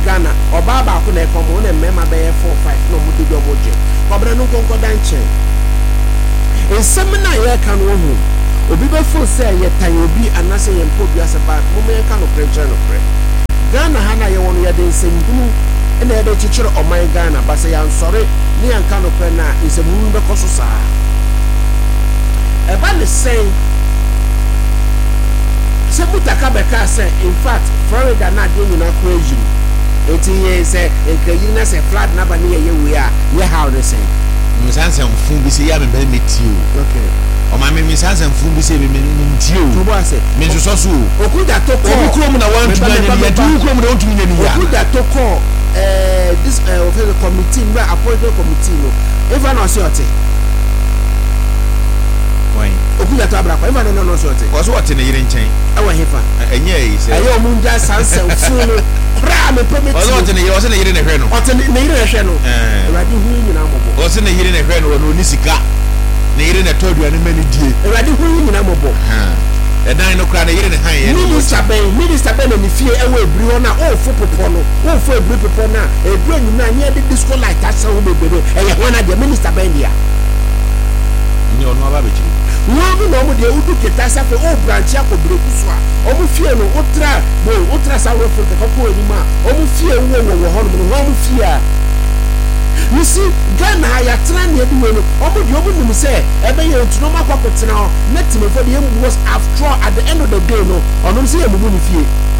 Ghana oba ba ko na ekomo na mmema be 4-5 no mu de omoje kobra no konkoda nche ensem na ye ka no hu obi be fo say ye tan obi anase ye mpo bi aseba mo me ka no preacher no pre Ghana ha na ye wono ye de nsembunu na ye be chichiro oman Ghana ba say ya nsore ni anka no pre na nsembunu be koso saa eba le say se mutaka beka say in fact Florida na de nyina ko eji enti ye say enkayi na say flood na ba ne ye we a ye how they say misanse mfu bi se ya me be metio okay o ma me misanse mfu bi se me ntio to bo say me so so okuda to ko obi krom na wan tuma ni ya du krom na wan tuma ni ya okuda to ko this of the committee we appointed committee no even no say ote why okuda to abra kwa even no say ote o so ote na yire nchen awa hefa enye yi se ayo munja sanse fu no bra me permit o so ote na yire o se na yire na hwe no ote na yire na hwe no awade hu nyina mobo o se na yire na hwe no no ni sika na yire na todu ani mani die awade hu nyina mobo edan no kra na yire na han ye minister ben na fie ewo ebri ho na o fo popo no o fo ebri popo na ebri nyina anya de disco light asa wo bebebe eye ho na de minister ben dia ni ono aba bechi no mo de udu keta safe o branch akobere kuso a o mu fie no o tra sa wo fo ko ko ni ma o mu fie wo ho no o mu fie a you see Ghana ya tra na edu no o mu de o mu nim say ebe ye ntuno makwa kotena ho net me for the was after at the end of the day no ono say ye mu ni fie